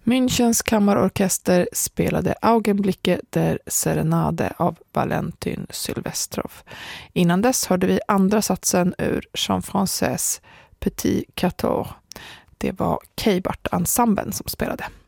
Münchens kammarorkester spelade Augenblicke der Serenade av Valentin Sylvestrov. Innan dess hörde vi andra satsen ur Jean-Français Petit Quator. Det var Keibart-ensemblen som spelade.